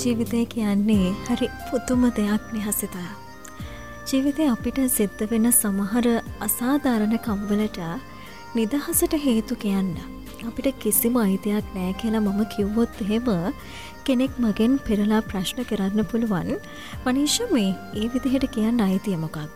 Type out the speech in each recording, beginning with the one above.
ජීවිතය කියන්නේ හරි පුදුම දෙයක් නේ හසිතා. ජීවිතේ අපිට සිද්ධ වෙන සමහර අසාධාරණ කම්වලට නිදහසට හේතු කියන්න අපිට කිසිම අයිතියක් නැහැ කියලා මම කිව්වොත් එහෙම කෙනෙක් මගෙන් පෙරලා ප්‍රශ්න කරන්න පුළුවන්. මනීෂා මේ ඒ විදිහට කියන්න අයිතිය මොකක්ද?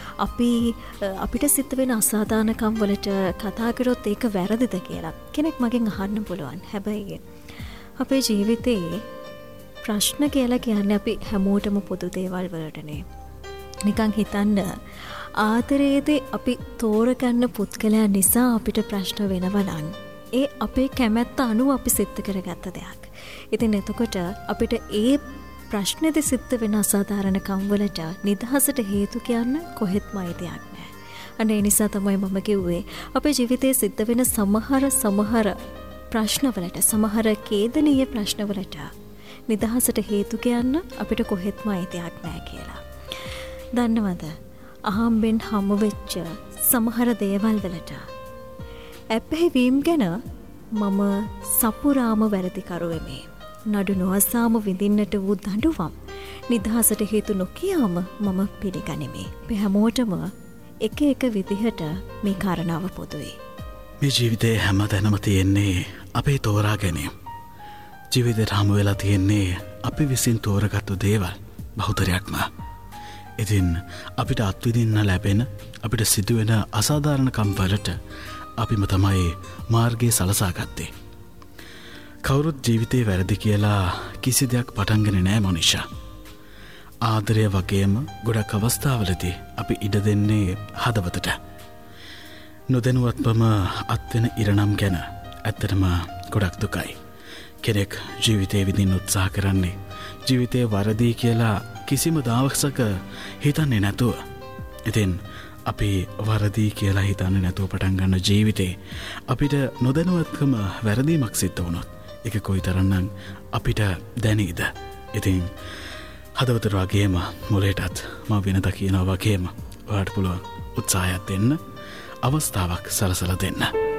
අපිට සිද්ධ වෙන අසාධාරණ කම්වලට කතා කරොත් ඒක වැරදිද කියලා කෙනෙක් මගෙන් අහන්න පුළුවන්. හැබැයි අපේ ජීවිතේ ප්‍රශ්න කියලා කියන්නේ අපි හැමෝටම පොදු දේවල් වලටනේ. නිකන් හිතන්න ආදරයේදී අපි තෝරගන්න පුද්ගලයා නිසා අපිට ප්‍රශ්න වෙනවා නම් ඒ අපේ කැමැත්ත අනුව අපි සිද්ධ කරගත්ත දෙයක්. ඉතින් එතකොට අපිට ඒ ප්‍රශ්නේදී සිද්ධ වෙන අසාධාරණ කම්වලට නිදහසට හේතු කියන්න කොහෙත්ම අයිතියක් නැහැ. අන්න ඒ නිසා තමයි මම කිව්වේ අපේ ජීවිතයේ සිද්ධ වෙන සමහර ප්‍රශ්නවලට සමහර ඛේදනීය ප්‍රශ්නවලට නිදහසට හේතු කියන්න අපිට කොහෙත්ම අයිතියක් නැහැ කියලා. දන්නවද? අහම්බෙන් හමු වෙච්ච සමහර දේවල් වලට ඇප්පැහිවීම් ගැන මම සපුරාම වැරදිකරු වෙමි. නඩු නොඅසාම විඳින්නට වූ දඬුවම් නිදහසට හේතු නොකියාම මම පිළිගනිමි. මේ හැමෝටම එක විදිහට මේ කාරණාව පොදුයි. මේ ජීවිතේ හැමතැනම තියෙන්නේ අපේ තෝරා ගැනීම. ජීවිතේට හමු වෙලා තියෙන්නේ අපි විසින් තෝරගත්තු දේවල් බහුතරයක්ම. ඉතින් අපිට අත්විඳින්න ලැබෙන අපිට සිදුවෙන අසාධාරණකම් වලට අපිම තමයි මාර්ගය සලසා ගත්තේ. කවුරුත් ජීවිතේ වැරදි කියලා කිසි දෙයක් පටන්ගෙන නෑ මොනිෂා. ආදරය වගේම ගොඩක් අවස්ථාවලදී අපි ඉඩ දෙන්නේ හදවතට. නොදැනුවත්වම අත්වෙන ඉරණම් ගැන ඇත්තටම ගොඩක් දුකයි. කෙනෙක් ජීවිතේ විඳින්න උත්සාහ කරන්නේ ජීවිතේ වරදී කියලා කිසිම දවසක හිතන්නේ නැතුව. ඉතින් අපි වරදී කියලා හිතන්නේ නැතුව පටන් ගන්න ජීවිතේ අපිට නොදැනුවත්කම වැරදීමක් සිද්ධ වුණොත් ඒක කොයිතරම්නම් අපිට දැනීද? ඉතින් හදවතට වගේම මොලේටත් මම වෙනදා කියනවා වගේම ඔයාලට පුළුවන් උත්සාහයක් දෙන්න, අවස්ථාවක් සලසලා දෙන්න.